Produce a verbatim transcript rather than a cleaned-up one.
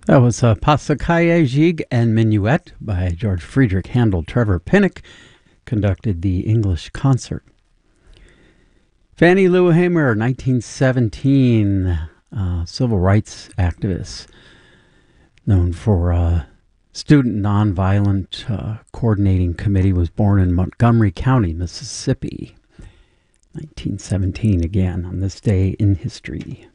That was uh, Passacaglia Gigue and Minuet by George Friedrich Handel. Trevor Pinnock conducted the English concert. Fannie Lou Hamer, nineteen seventeen, uh, civil rights activist, known for uh, Student Nonviolent uh, Coordinating Committee, was born in Montgomery County, Mississippi. nineteen seventeen again, on this day in history.